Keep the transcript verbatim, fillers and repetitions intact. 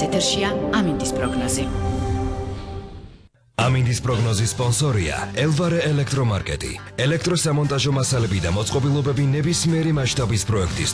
ეთერშია ამინდის პროგნოზი. ამინდის პროგნოზის სპონსორია ელვარე ელექტრომარკეტი. ელექტროსამონტაჟო მასალები და მოწყობილობები ნებისმიერი მასშტაბის პროექტის